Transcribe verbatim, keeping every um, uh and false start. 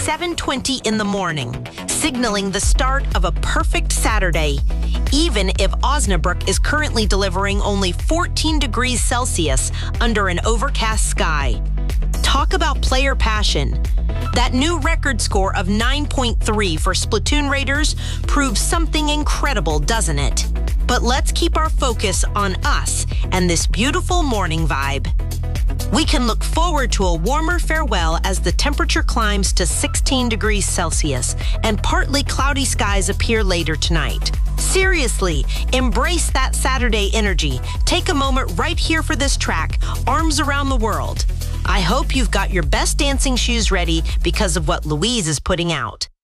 seven twenty in the morning, signaling the start of a perfect Saturday, even if Osnabrück is currently delivering only fourteen degrees Celsius under an overcast sky. Talk about player passion. That new record score of nine point three for Splatoon Raiders proves something incredible, doesn't it? But let's keep our focus on us and this beautiful morning vibe. We can look forward to a warmer farewell as the temperature climbs to sixteen degrees Celsius and partly cloudy skies appear later tonight. Seriously, embrace that Saturday energy. Take a moment right here for this track, Arms Around the World. I hope you've got your best dancing shoes ready because of what Louise is putting out.